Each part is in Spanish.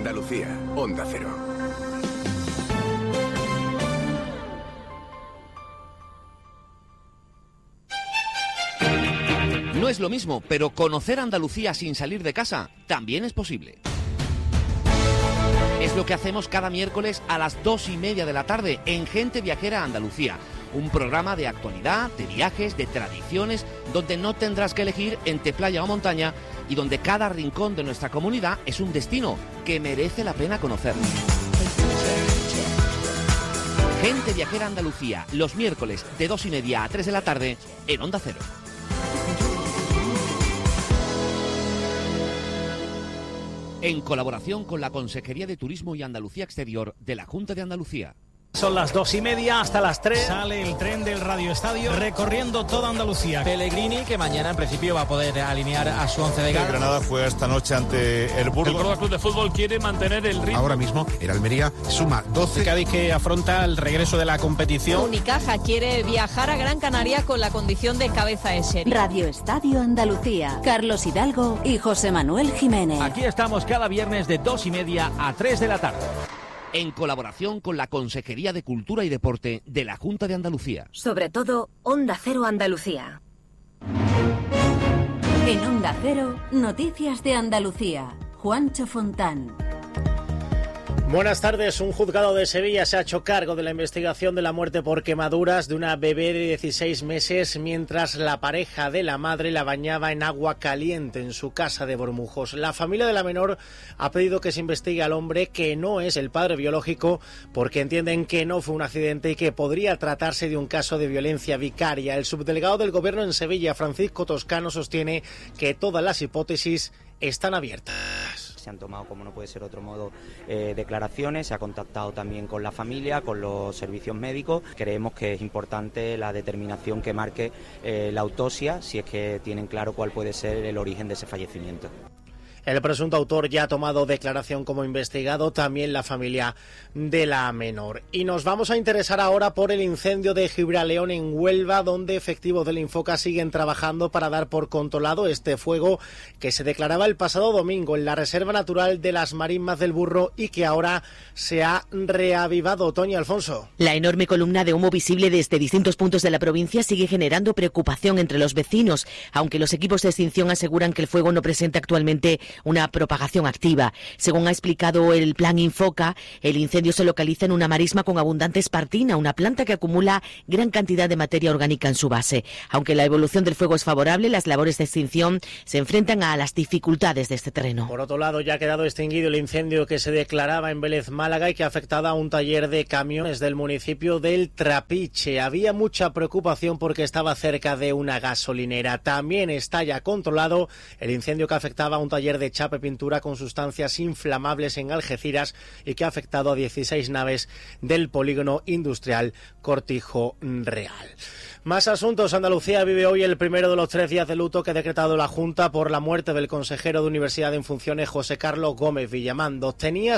Andalucía, Onda Cero. No es lo mismo, pero conocer Andalucía sin salir de casa también es posible. Es lo que hacemos cada miércoles a las 2:30 de la tarde en Gente Viajera Andalucía. Un programa de actualidad, de viajes, de tradiciones, donde no tendrás que elegir entre playa o montaña y donde cada rincón de nuestra comunidad es un destino que merece la pena conocer. Gente Viajera Andalucía, los miércoles de 2:30 a 3 de la tarde en Onda Cero. En colaboración con la Consejería de Turismo y Andalucía Exterior de la Junta de Andalucía. Son las 2:30, hasta las 3 sale el tren del Radio Estadio recorriendo toda Andalucía. Pellegrini, que mañana en principio va a poder alinear a su once de gala. El Granada juega esta noche ante el Burgos. El Córdoba Club de Fútbol quiere mantener el ritmo. Ahora mismo el Almería suma 12. El Cádiz, que afronta el regreso de la competición. Unicaja quiere viajar a Gran Canaria con la condición de cabeza de serie. Radio Estadio Andalucía, Carlos Hidalgo y José Manuel Jiménez. Aquí estamos cada viernes de 2:30 a 3 de la tarde. En colaboración con la Consejería de Cultura y Deporte de la Junta de Andalucía. Sobre todo, Onda Cero Andalucía. En Onda Cero, Noticias de Andalucía. Juancho Fontán. Buenas tardes. Un juzgado de Sevilla se ha hecho cargo de la investigación de la muerte por quemaduras de una bebé de 16 meses mientras la pareja de la madre la bañaba en agua caliente en su casa de Bormujos. La familia de la menor ha pedido que se investigue al hombre, que no es el padre biológico, porque entienden que no fue un accidente y que podría tratarse de un caso de violencia vicaria. El subdelegado del Gobierno en Sevilla, Francisco Toscano, sostiene que todas las hipótesis están abiertas. Se han tomado, como no puede ser otro modo, declaraciones, se ha contactado también con la familia, con los servicios médicos. Creemos que es importante la determinación que marque la autopsia, si es que tienen claro cuál puede ser el origen de ese fallecimiento. El presunto autor ya ha tomado declaración como investigado, también la familia de la menor. Y nos vamos a interesar ahora por el incendio de Gibraleón en Huelva, donde efectivos del Infoca siguen trabajando para dar por controlado este fuego que se declaraba el pasado domingo en la Reserva Natural de las Marismas del Burro y que ahora se ha reavivado. Toño Alfonso. La enorme columna de humo visible desde distintos puntos de la provincia sigue generando preocupación entre los vecinos, aunque los equipos de extinción aseguran que el fuego no presenta actualmente una propagación activa. Según ha explicado el plan Infoca, el incendio se localiza en una marisma con abundante espartina, una planta que acumula gran cantidad de materia orgánica en su base. Aunque la evolución del fuego es favorable, las labores de extinción se enfrentan a las dificultades de este terreno. Por otro lado, ya ha quedado extinguido el incendio que se declaraba en Vélez, Málaga, y que afectaba a un taller de camiones del municipio del Trapiche. Había mucha preocupación porque estaba cerca de una gasolinera. También está ya controlado el incendio que afectaba a un taller de chape pintura con sustancias inflamables en Algeciras y que ha afectado a 16 naves del polígono industrial Cortijo Real. Más asuntos. Andalucía vive hoy el primero de los 3 días de luto que ha decretado la Junta por la muerte del consejero de Universidad en funciones José Carlos Gómez Villamando. Tenía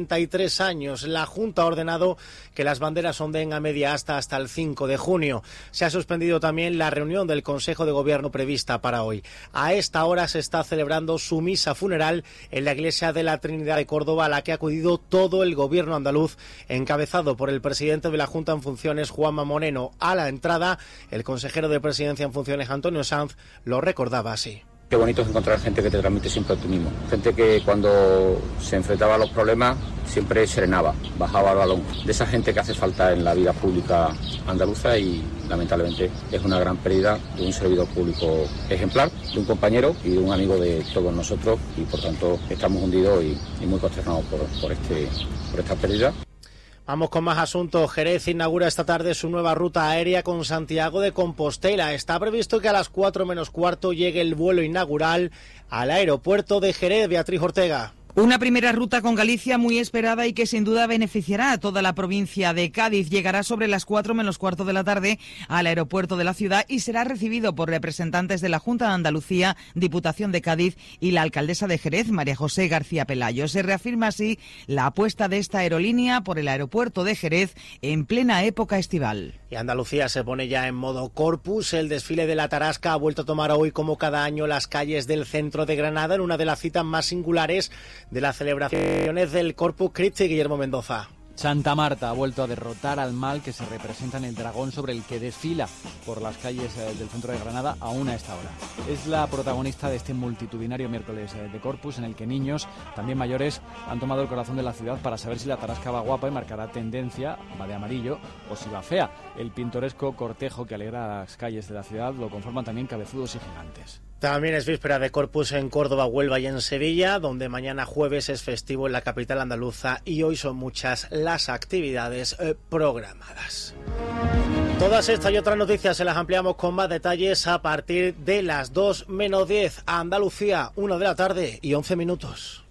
63 años. La Junta ha ordenado que las banderas ondeen a media asta hasta el 5 de junio. Se ha suspendido también la reunión del Consejo de Gobierno prevista para hoy. A esta hora se está celebrando su misa funeral en la Iglesia de la Trinidad de Córdoba, a la que ha acudido todo el Gobierno andaluz, encabezado por el presidente de la Junta en funciones, Juanma Moreno. A la entrada, el consejero de Presidencia en funciones, Antonio Sanz, lo recordaba así. Qué bonito es encontrar gente que te transmite siempre optimismo. Gente que cuando se enfrentaba a los problemas siempre serenaba, bajaba el balón. De esa gente que hace falta en la vida pública andaluza y lamentablemente es una gran pérdida de un servidor público ejemplar, de un compañero y de un amigo de todos nosotros y por tanto estamos hundidos y muy consternados por esta pérdida. Vamos con más asuntos. Jerez inaugura esta tarde su nueva ruta aérea con Santiago de Compostela. Está previsto que a las 4 menos cuarto llegue el vuelo inaugural al aeropuerto de Jerez. Beatriz Ortega. Una primera ruta con Galicia muy esperada y que sin duda beneficiará a toda la provincia de Cádiz. Llegará sobre las 4 menos cuarto de la tarde al aeropuerto de la ciudad y será recibido por representantes de la Junta de Andalucía, Diputación de Cádiz y la alcaldesa de Jerez, María José García Pelayo. Se reafirma así la apuesta de esta aerolínea por el aeropuerto de Jerez en plena época estival. Y Andalucía se pone ya en modo Corpus. El desfile de la Tarasca ha vuelto a tomar hoy, como cada año, las calles del centro de Granada en una de las citas más singulares de las celebraciones del Corpus Christi. Guillermo Mendoza. Santa Marta ha vuelto a derrotar al mal que se representa en el dragón sobre el que desfila por las calles del centro de Granada aún a esta hora. Es la protagonista de este multitudinario miércoles de Corpus, en el que niños, también mayores, han tomado el corazón de la ciudad para saber si la Tarasca va guapa y marcará tendencia, va de amarillo, o si va fea. El pintoresco cortejo que alegra las calles de la ciudad lo conforman también cabezudos y gigantes. También es víspera de Corpus en Córdoba, Huelva y en Sevilla, donde mañana jueves es festivo en la capital andaluza y hoy son muchas las actividades programadas. Todas estas y otras noticias se las ampliamos con más detalles a partir de las 2 menos 10. A Andalucía, 1 de la tarde y 11 minutos.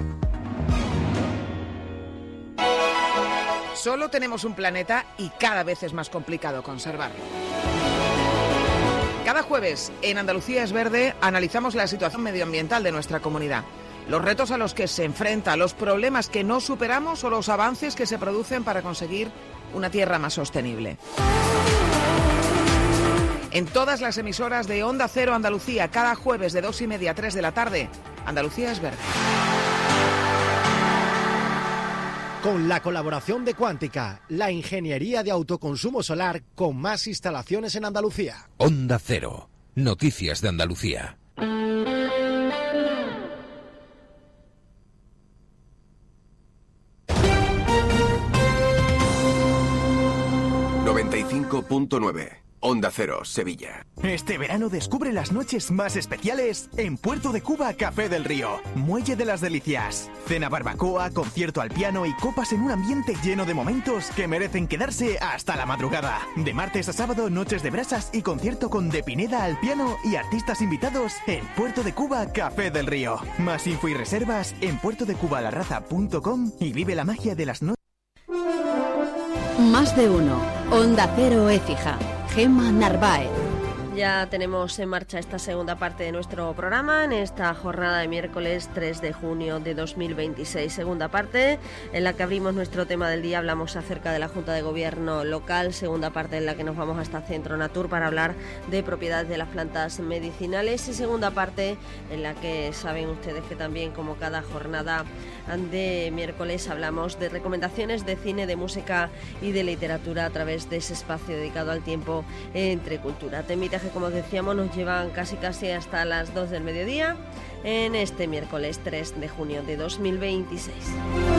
Solo tenemos un planeta y cada vez es más complicado conservarlo. Cada jueves, en Andalucía es Verde, analizamos la situación medioambiental de nuestra comunidad, los retos a los que se enfrenta, los problemas que no superamos o los avances que se producen para conseguir una tierra más sostenible. En todas las emisoras de Onda Cero Andalucía, cada jueves de 2:30 a 3 de la tarde, Andalucía es Verde. Con la colaboración de Cuántica, la ingeniería de autoconsumo solar con más instalaciones en Andalucía. Onda Cero, noticias de Andalucía. ...95.9... Onda Cero, Sevilla. Este verano descubre las noches más especiales en Puerto de Cuba Café del Río. Muelle de las Delicias. Cena barbacoa, concierto al piano y copas en un ambiente lleno de momentos que merecen quedarse hasta la madrugada. De martes a sábado, noches de brasas y concierto con De Pineda al piano y artistas invitados en Puerto de Cuba Café del Río. Más info y reservas en puertodecubalarraza.com y vive la magia de las noches. Más de uno. Onda Cero Écija. Gemma Narváez. Ya tenemos en marcha esta segunda parte de nuestro programa en esta jornada de miércoles 3 de junio de 2026. Segunda parte en la que abrimos nuestro tema del día, hablamos acerca de la Junta de Gobierno local. Segunda parte en la que nos vamos hasta Centro Natur para hablar de propiedades de las plantas medicinales. Y segunda parte en la que saben ustedes que también, como cada jornada de miércoles, hablamos de recomendaciones de cine, de música y de literatura a través de ese espacio dedicado al tiempo entre cultura. Temitas que, como decíamos, nos llevan casi hasta las 2 del mediodía en este miércoles 3 de junio de 2026.